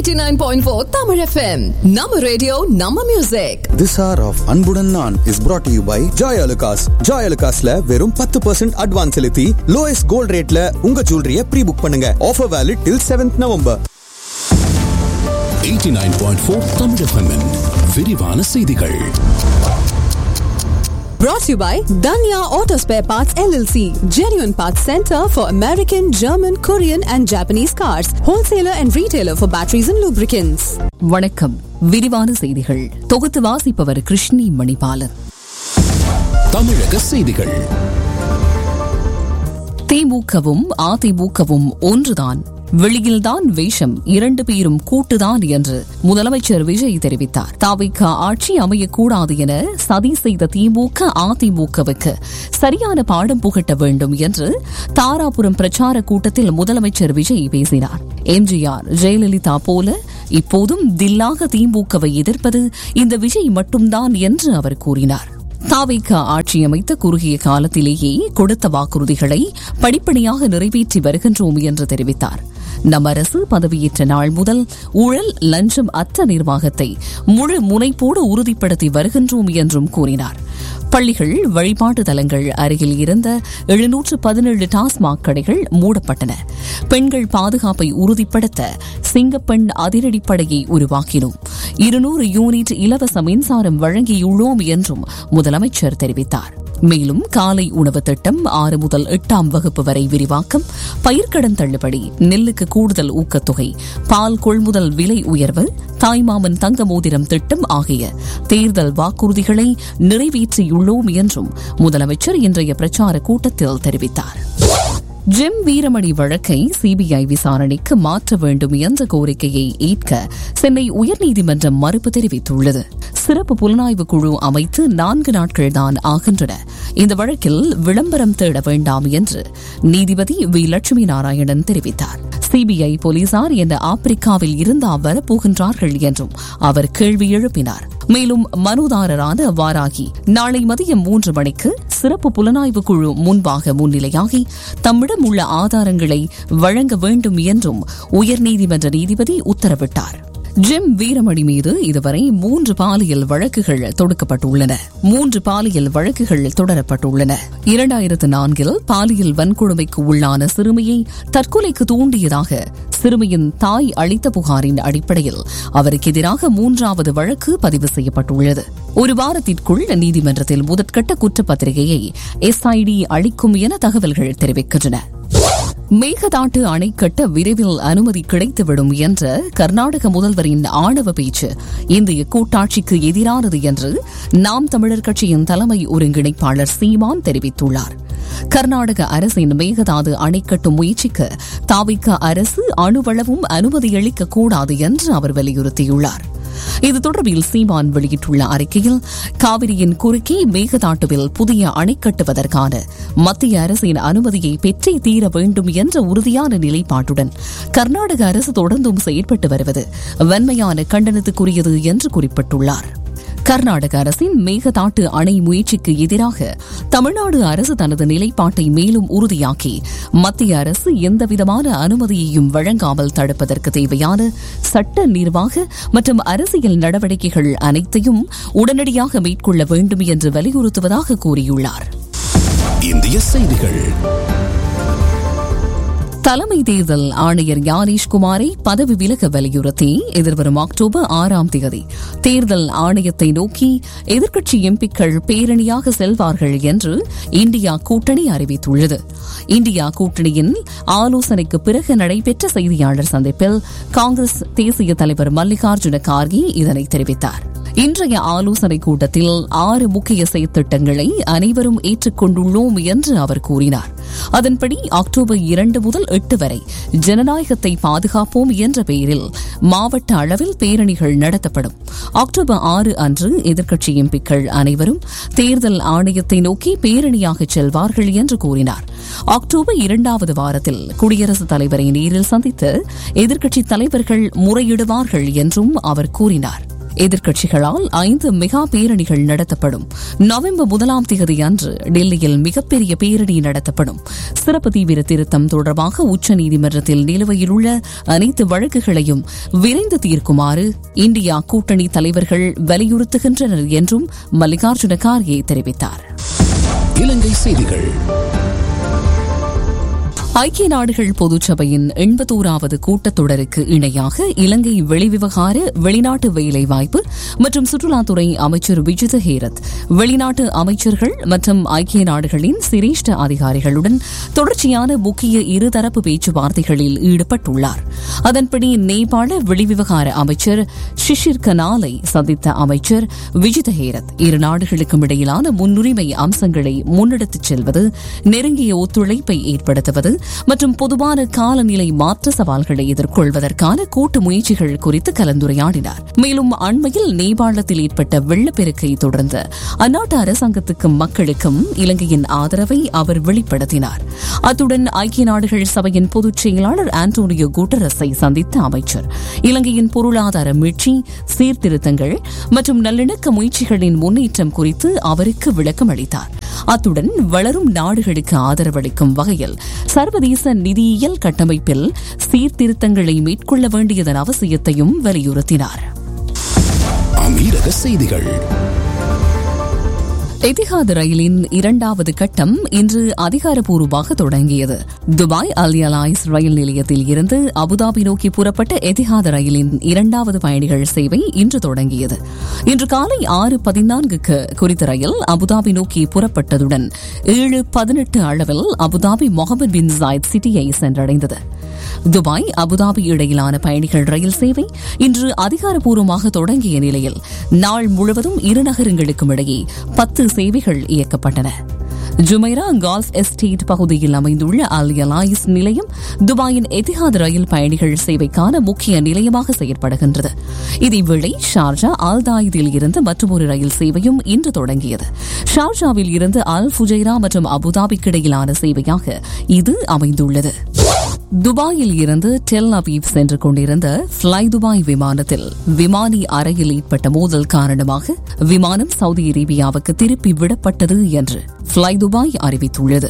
89.4 Tamil FM. Nama radio, Nama music. This hour of Anbudan Naan is brought to you by Joy Alucas. Joy Alucasல வெறும் 10% advance செலுத்தி lowest gold rateல உங்க jewelry pre-book பண்ணுங்க. Offer valid till 7th November. 89.4 Tamil FM விரிவான செய்திகள். Brought to you by Danya Auto Spare Parts LLC, genuine parts center for American, German, Korean and Japanese cars, wholesaler and retailer for batteries and lubricants. வணக்கம். விரிவான செய்திகள் தொகுத்து வாசிப்பவர் கிருஷ்ணி மணிபாலன். தமிழக செய்திகள். திமுகவும் அதிமுகவும் ஒன்றுதான், வெளியில்தான் வேஷம், இரண்டு பேரும் கூட்டுதான் என்று முதலமைச்சர் விஜய் தெரிவித்தார். தவிக ஆட்சி அமையக்கூடாது என சதி செய்த திமுக அதிமுகவுக்கு சரியான பாடம் புகட்ட வேண்டும் என்று தாராபுரம் பிரச்சார கூட்டத்தில் முதலமைச்சர் விஜய் பேசினார். எம்ஜிஆர், ஜெயலலிதா போல இப்போதும் தில்லாக திமுகவை எதிர்ப்பது இந்த விஜய் மட்டும்தான் என்று அவர் கூறினார். தவிக ஆட்சி அமைத்த குறுகிய காலத்திலேயே கொடுத்த வாக்குறுதிகளை படிப்படியாக நிறைவேற்றி வருகின்றோம் என்று தெரிவித்தார். நம் அரசு பதவியேற்ற நாள் முதல் ஊழல், லஞ்சம் அற்ற நிர்வாகத்தை முழு முனைப்போடு உறுதிப்படுத்தி வருகின்றோம் என்றும் கூறினார். பள்ளிகள், வழிபாட்டு தலங்கள் அருகில் இருந்த 717 டாஸ்மாக் கடைகள் மூடப்பட்டன. பெண்கள் பாதுகாப்பை உறுதிப்படுத்த சிங்கப்பெண் அதிரடிப்படையை உருவாக்கினோம். 200 யூனிட் இலவச மின்சாரம் வழங்கியுள்ளோம் என்றும் முதலமைச்சர் தெரிவித்தார். மேலும் காலை உணவு திட்டம் 6 முதல் 8ஆம் வகுப்பு வரை விரிவாக்கம், பயிர்க்கடன் தள்ளுபடி, நெல்லுக்கு கூடுதல் ஊக்கத்தொகை, பால் கொள்முதல் விலை உயர்வு, தாய்மாமன் தங்க மோதிரம் திட்டம் ஆகிய தேர்தல் வாக்குறுதிகளை நிறைவேற்றியுள்ளோம் என்றும் முதலமைச்சர் இன்றைய பிரச்சார கூட்டத்தில் தெரிவித்தார். ஜிம் வீரமணி வழக்கை சிபிஐ விசாரணைக்கு மாற்ற வேண்டும் என்ற கோரிக்கையை ஏற்க சென்னை உயர்நீதிமன்றம் மறுப்பு தெரிவித்துள்ளது. சிறப்பு புலனாய்வு குழு அமைத்து 4 நாட்கள் தான் ஆகின்றன. இந்த வழக்கில் விளம்பரம் தேட வேண்டாம் என்று நீதிபதி வி லட்சுமி நாராயணன் தெரிவித்தார். சிபிஐ போலீசார் என்ன ஆப்பிரிக்காவில் இருந்தா வரப்போகின்றார்கள் என்றும் அவர் கேள்வி எழுப்பினார். மேலும் மனுதாரரான வாராகி நாளை மதியம் 3 மணிக்கு சிறப்பு புலனாய்வு குழு முன்பாக முன்னிலையாகி தம்மிடம் உள்ள ஆதாரங்களை வழங்க வேண்டும் என்றும் உயர்நீதிமன்ற நீதிபதி உத்தரவிட்டார். ஜிம் வீரமணி மீது இதுவரை 3 பாலியல் வழக்குகள் தொடுக்கப்பட்டுள்ளன. 3 பாலியல் வழக்குகள் தொடரப்பட்டுள்ளன. 2004 பாலியல் வன்கொடுமைக்கு உள்ளான சிறுமியை தற்கொலைக்கு தூண்டியதாக சிறுமியின் தாய் அளித்த புகாரின் அடிப்படையில் அவருக்கு எதிராக 3வது வழக்கு பதிவு செய்யப்பட்டுள்ளது. ஒரு வாரத்திற்குள் நீதிமன்றத்தில் முதற்கட்ட குற்றப்பத்திரிகையை எஸ்ஐடி அளிக்கும் என தகவல்கள் தெரிவிக்கின்றன. மேகதாட்டு அணை கட்ட விரைவில் அனுமதி கிடைத்துவிடும் என்ற கர்நாடக முதல்வரின் ஆணவ பேச்சு இந்திய கூட்டாட்சிக்கு எதிரானது என்று நாம் தமிழர் கட்சியின் தலைமை ஒருங்கிணைப்பாளர் சீமான் தெரிவித்துள்ளார். கர்நாடக அரசின் மேகதாது அணை கட்டும் முயற்சிக்கு தாவிக அரசு அணுவளவும் அனுமதியளிக்க கூடாது என்று அவர் வலியுறுத்தியுள்ளார். இது தொடர்பில் சீமான் வெளியிட்டுள்ள அறிக்கையில் காவிரியின் குறுக்கே மேகதாட்டுவில் புதிய அணை கட்டுவதற்கான மத்திய அரசின் அனுமதியை பெற்றே தீர வேண்டும் என்ற உறுதியான நிலைப்பாட்டுடன் கர்நாடக அரசு தொடர்ந்தும் செயற்பட்டு வருவது வன்மையான கண்டனத்துக்குரியது என்று குறிப்பிட்டுள்ளார். கர்நாடக அரசின் மேகதாட்டு அணை முயற்சிக்கு எதிராக தமிழ்நாடு அரசு தனது நிலைப்பாட்டை மேலும் உறுதியாக்கி மத்திய அரசு எந்தவிதமான அனுமதியையும் வழங்காமல் தடுப்பதற்கு தேவையான சட்ட, நிர்வாக மற்றும் அரசியல் நடவடிக்கைகள் அனைத்தையும் உடனடியாக மேற்கொள்ள வேண்டும் என்று வலியுறுத்துவதாக கூறியுள்ளார். இந்திய செய்திகள். தலைமை தேர்தல் ஆணையர் ஞானேஷ்குமாரை பதவி விலக வலியுறுத்தி எதிர்வரும் அக்டோபர் 6ஆம் தேதி தேர்தல் ஆணையத்தை நோக்கி எதிர்க்கட்சி எம்பிக்கள் பேரணியாக செல்வார்கள் என்று இந்தியா கூட்டணி அறிவித்துள்ளது. இந்தியா கூட்டணியின் ஆலோசனைக்கு பிறகு நடைபெற்ற செய்தியாளர் சந்திப்பில் காங்கிரஸ் தேசிய தலைவர் மல்லிகார்ஜுன கார்கே இதனை தெரிவித்தார். இன்றைய ஆலோசனைக் கூட்டத்தில் 6 முக்கிய செயற்திட்டங்களை அனைவரும் ஏற்றுக்கொண்டுள்ளோம் என்று அவர் கூறினார். அதன்படி அக்டோபர் 2 முதல் 8 வரை ஜனநாயகத்தை பாதுகாப்போம் என்ற பெயரில் மாவட்ட அளவில் பேரணிகள் நடத்தப்படும். அக்டோபர் 6 அன்று எதிர்க்கட்சி எம்பிக்கள் அனைவரும் தேர்தல் ஆணையத்தை நோக்கி பேரணியாக செல்வார்கள் என்று கூறினார். அக்டோபர் 2வது வாரத்தில் குடியரசுத் தலைவரை நேரில் சந்தித்து எதிர்க்கட்சித் தலைவர்கள் முறையிடுவார்கள் என்றும் அவர் கூறினார். எதிர்க்கட்சிகளால் 5 மெகா பேரணிகள் நடத்தப்படும். நவம்பர் 1ஆம் தேதி அன்று டெல்லியில் மிகப்பெரிய பேரணி நடத்தப்படும். சிறப்பு தீவிர திருத்தம் தொடர்பாக உச்சநீதிமன்றத்தில் நிலுவையில் உள்ள அனைத்து வழக்குகளையும் விரைந்து தீர்க்குமாறு இந்தியா கூட்டணி தலைவர்கள் வலியுறுத்துகின்றனர் என்றும் மல்லிகார்ஜுன கார்கே தெரிவித்தார். இலங்கை செய்திகள். ஐக்கிய நாடுகள் பொதுச்சபையின் 81வது கூட்டத்தொடருக்கு இணையாக இலங்கை வெளிவிவகார, வெளிநாட்டு வேலைவாய்ப்பு மற்றும் சுற்றுலாத்துறை அமைச்சர் விஜித ஹேரத் வெளிநாட்டு அமைச்சர்கள் மற்றும் ஐக்கிய நாடுகளின் சிரேஷ்ட அதிகாரிகளுடன் தொடர்ச்சியான முக்கிய இருதரப்பு பேச்சுவார்த்தைகளில் ஈடுபட்டுள்ளார். அதன்படி நேபாள வெளிவிவகார அமைச்சர் ஷிஷிர் கனாலை சந்தித்த அமைச்சர் விஜித ஹேரத் இரு நாடுகளுக்கும் இடையிலான முன்னுரிமை அம்சங்களை முன்னெடுத்துச் செல்வது, நெருங்கிய ஒத்துழைப்பை ஏற்படுத்துவது மற்றும் பொதுவான காலநிலை மாற்ற சவால்களை எதிர்கொள்வதற்கான கூட்டு முயற்சிகள் குறித்து கலந்துரையாடினார். மேலும் அண்மையில் நேபாளத்தில் ஏற்பட்ட வெள்ளப்பெருக்கை தொடர்ந்து அந்நாட்டு அரசாங்கத்துக்கும் மக்களுக்கும் இலங்கையின் ஆதரவை அவர் வெளிப்படுத்தினார். அத்துடன் ஐக்கிய நாடுகள் சபையின் பொதுச் செயலாளர் ஆண்டோனியோ குட்டரஸை சந்தித்த அமைச்சர் இலங்கையின் பொருளாதார மீட்சி, சீர்திருத்தங்கள் மற்றும் நல்லிணக்க முயற்சிகளின் முன்னேற்றம் குறித்து அவருக்கு விளக்கம் அளித்தார். அத்துடன் வளரும் நாடுகளுக்கு ஆதரவளிக்கும் வகையில் சர்வதேச நிதியியல் கட்டமைப்பில் சீர்திருத்தங்களை மேற்கொள்ள வேண்டியதன் அவசியத்தையும் வலியுறுத்தினார். அமீரக செய்திகள். எதிஹாத் ரயிலின் 2வது கட்டம் இன்று அதிகாரப்பூர்வமாக தொடங்கியது. துபாய் அல் அலாய்ஸ் ரயில் நிலையத்தில் இருந்து அபுதாபி நோக்கி புறப்பட்ட எதிஹாத் ரயிலின் 2வது பயணிகள் சேவை இன்று தொடங்கியது. இன்று காலை 6:14க்கு குறித்த ரயில் அபுதாபி நோக்கி புறப்பட்டதுடன் 7:18 அளவில் அபுதாபி முகமது பின் ஜாயித் சிட்டியை சென்றடைந்தது. துபாய் அபுதாபி இடையிலான பயணிகள் ரயில் சேவை இன்று அதிகாரப்பூர்வமாக தொடங்கிய நிலையில் நாள் முழுவதும் இரு நகரங்களுக்கும் இடையே 10 சேவைகள் இயக்கப்பட்டன. ஜுமைரா கால்ஃப் எஸ்டேட் பகுதியில் அமைந்துள்ள அல் அலாயிஸ் நிலையம் துபாயின் எதிஹாத் ரயில் பயணிகள் சேவைக்கான முக்கிய நிலையமாக செயற்படுகின்றது. இதேவேளை ஷார்ஜா அல் தாயிதில் இருந்து மற்றொரு ரயில் சேவையும் இன்று தொடங்கியது. ஷார்ஜாவில் இருந்து அல் ஃபுஜைரா மற்றும் அபுதாபிக்கு இடையிலான சேவையாக இது அமைந்துள்ளது. துபாயில் இருந்து டெல் அவீவ் சென்று கொண்டிருந்த ஃப்ளை துபாய் விமானத்தில் விமானி அறையில் ஏற்பட்ட மோதல் காரணமாக விமானம் சவுதி அரேபியாவுக்கு திருப்பி விடப்பட்டது என்று ஃப்ளை துபாய் அறிவித்துள்ளது.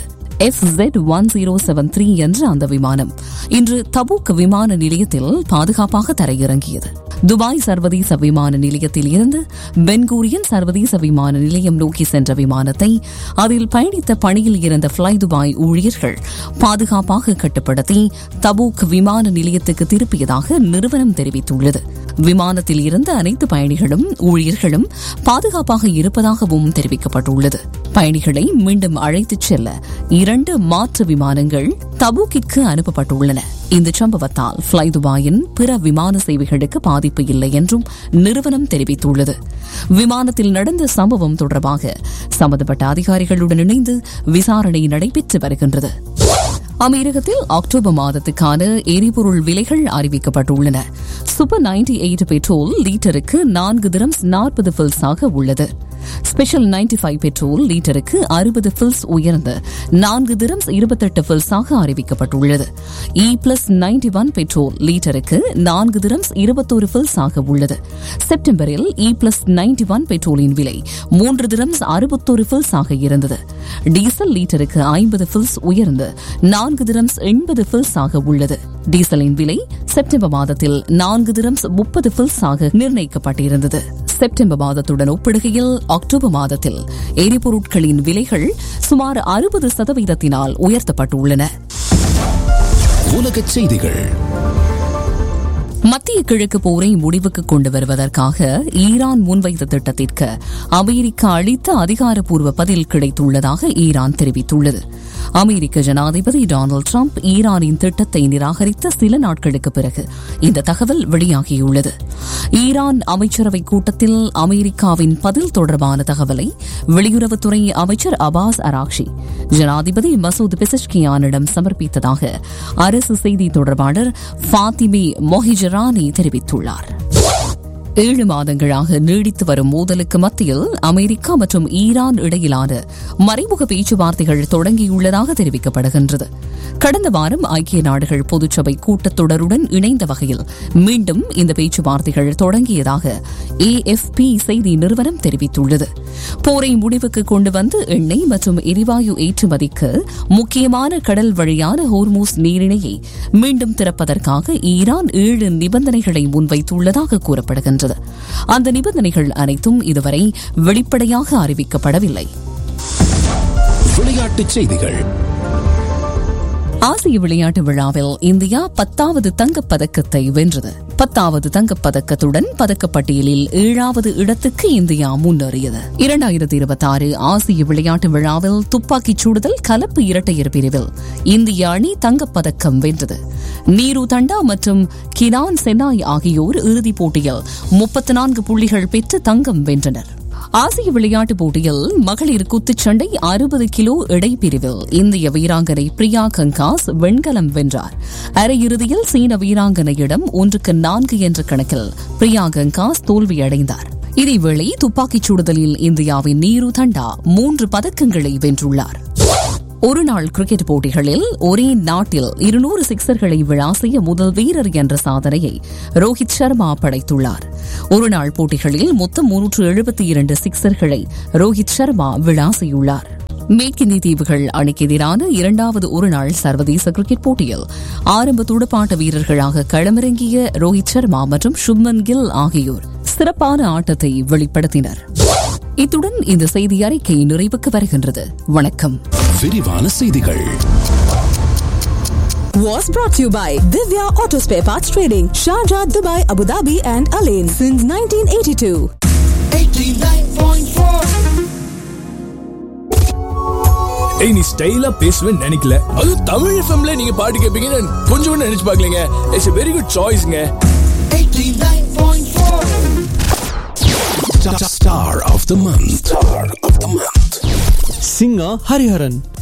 FZ1073 என்ற அந்த விமானம் இன்று தபூக் விமான நிலையத்தில் பாதுகாப்பாக தரையிறங்கியது. துபாய் சர்வதேச விமான நிலையத்தில் இருந்து பென்கூரியன் சர்வதேச விமான நிலையம் நோக்கி சென்ற விமானத்தை அதில் பயணித்த பணியில் இருந்த ஃப்ளை துபாய் ஊழியர்கள் பாதுகாப்பாக கட்டுப்படுத்தி தபூக் விமான நிலையத்துக்கு திருப்பியதாக நிறுவனம் தெரிவித்துள்ளது. விமானத்தில் இருந்த அனைத்து பயணிகளும் ஊழியர்களும் பாதுகாப்பாக இருப்பதாகவும் தெரிவிக்கப்பட்டுள்ளது. பயணிகளை மீண்டும் அழைத்துச் செல்ல 2 மாற்று விமானங்கள் தபூக்கிற்கு அனுப்பப்பட்டுள்ளன. இந்த சம்பவத்தால் ஃப்ளை துபாயின் பிற விமான சேவைகளுக்கு பாதிப்பு இல்லை என்றும் நிறுவனம் தெரிவித்துள்ளது. விமானத்தில் நடந்த சம்பவம் தொடர்பாக சம்பந்தப்பட்ட அதிகாரிகளுடன் இணைந்து விசாரணை நடைபெற்று வருகின்றது. அமெரிக்கத்தில் அக்டோபர் மாதத்துக்கான எரிபொருள் விலைகள் அறிவிக்கப்பட்டுள்ளன. சூப்பர் 98 பெட்ரோல் லீட்டருக்கு 4 திரம்ஸ் 40 பில்ஸாக உள்ளது. ஸ்பெஷல் 95 பெட்ரோல் லீட்டருக்கு 60 பில்ஸ் உயர்ந்து 4 திரம்ஸ் 28 பில்ஸாக அறிவிக்கப்பட்டுள்ளது. E+91 பெட்ரோல் லீட்டருக்கு 4 திரம்ஸ் 21 பில்ஸாக உள்ளது. செப்டம்பரில் E+91 பெட்ரோலின் விலை 3 திரம்ஸ் 61 பில்ஸாக இருந்தது. டீசல் லீட்டருக்கு 50 பில்ஸ் உயர்ந்து 4 திரம்ஸ் 80 பில்ஸாக உள்ளது. டீசலின் விலை செப்டம்பர் மாதத்தில் 4 திரம்ஸ் 30 பில்ஸாக நிர்ணயிக்கப்பட்டிருந்தது. செப்டம்பர் மாதத்துடன் ஒப்பிடுகையில் அக்டோபர் மாதத்தில் எரிபொருட்களின் விலைகள் சுமார் 60% உயர்த்தப்பட்டுள்ளன. உலகச் செய்திகள். மத்திய கிழக்கு போரை முடிவுக்கு கொண்டு வருவதற்காக ஈரான் முன்வைத்த திட்டத்திற்கு அமெரிக்கா அளித்த அதிகாரப்பூர்வ பதில் கிடைத்துள்ளதாக ஈரான் தெரிவித்துள்ளது. அமெரிக்க ஜனாதிபதி டொனால்டு டிரம்ப் ஈரானின் திட்டத்தை நிராகரித்த சில நாட்களுக்கு பிறகு இந்த தகவல் வெளியாகியுள்ளது. ஈரான் அமைச்சரவை கூட்டத்தில் அமெரிக்காவின் பதில் தொடர்பான தகவலை வெளியுறவுத்துறை அமைச்சர் அபாஸ் அராக்ஷி ஜனாதிபதி மசூத் பெசஷ்கியானிடம் சமர்ப்பித்ததாக அரசு செய்தி தொடர்பாளர் ஃபாத்திமே மொஹிஜரானி தெரிவித்துள்ளார். 7 மாதங்களாக நீடித்து வரும் மோதலுக்கு மத்தியில் அமெரிக்கா மற்றும் ஈரான் இடையிலான மறைமுக பேச்சுவார்த்தைகள் தொடங்கியுள்ளதாக தெரிவிக்கப்படுகின்றது. கடந்த வாரம் ஐக்கிய நாடுகள் பொதுச்சபை கூட்டத்தொடருடன் இணைந்த வகையில் மீண்டும் இந்த பேச்சுவார்த்தைகள் தொடங்கியதாக AFP செய்தி நிறுவனம் தெரிவித்துள்ளது. போரை முடிவுக்கு கொண்டு வந்து எண்ணெய் மற்றும் எரிவாயு ஏற்றுமதிக்கு முக்கியமான கடல் வழியான ஹோர்மூஸ் நீரிணையை மீண்டும் திறப்பதற்காக ஈரான் 7 நிபந்தனைகளை முன்வைத்துள்ளதாக கூறப்படுகின்றது. அந்த நிபந்தனைகள் அனைத்தும் இதுவரை வெளிப்படையாக அறிவிக்கப்படவில்லை. விளையாட்டுச் செய்திகள். ஆசிய விளையாட்டு விழாவில் இந்தியா 10வது தங்கப்பதக்கத்தை வென்றது. 10வது தங்கப்பதக்கத்துடன் பதக்கப்பட்டியலில் 7வது இடத்துக்கு இந்தியா முன்னேறியது. 2026 ஆசிய விளையாட்டு விழாவில் துப்பாக்கிச் சுடுதல் கலப்பு இரட்டையர் பிரிவில் இந்திய அணி தங்கப்பதக்கம் வென்றது. நீரு தண்டா மற்றும் கினான் சென்னாய் ஆகியோர் இறுதிப் போட்டியில் 34 புள்ளிகள் பெற்று தங்கம் வென்றனர். ஆசிய விளையாட்டுப் போட்டியில் மகளிர் குத்துச்சண்டை 60 கிலோ எடைப்பிரிவில் இந்திய வீராங்கனை பிரியா கங்காஸ் வெண்கலம் வென்றார். அரையிறுதியில் சீன வீராங்கனையிடம் 1-4 என்ற கணக்கில் பிரியா கங்காஸ் தோல்வியடைந்தார். இதேவேளை துப்பாக்கிச் சுடுதலில் இந்தியாவின் நீரு தண்டா 3 பதக்கங்களை வென்றுள்ளார். ஒருநாள் கிரிக்கெட் போட்டிகளில் ஒரே நாட்டில் 200 சிக்சர்களை விளாசிய முதல் வீரர் என்ற சாதனையை ரோஹித் சர்மா படைத்துள்ளார். ஒருநாள் போட்டிகளில் மொத்தம் 372 சிக்சர்களை ரோஹித் சர்மா விளாசியுள்ளார். மேற்கிந்திய தீவுகள் அணிக்கு எதிரான 2வது ஒருநாள் சர்வதேச கிரிக்கெட் போட்டியில் ஆரம்ப துடுப்பாட்ட வீரர்களாக களமிறங்கிய ரோஹித் சர்மா மற்றும் சுப்மன் கில் ஆகியோர் சிறப்பான ஆட்டத்தை வெளிப்படுத்தினர். இத்துடன் இந்த செய்தி அறிக்கை நிறைவுக்கு வருகின்றது. வணக்கம். விரிவான செய்திகள். Was brought to you by Divya Auto Spare Parts Trading, Sharjah, Dubai, Abu Dhabi and Alain since 1982. 89.4. ஏய், நீ ஸ்டைலா பேசுவேன்னு நினைக்கல. அது தமிழ் எஃப்எம்ல நீங்க பாட்டு கேட்பீங்கன்னு கொஞ்சம் கூட நினைச்சு பார்க்கலங்க. It's a very good choiceங்க. 89.4. Star of the month. Singer Hariharan.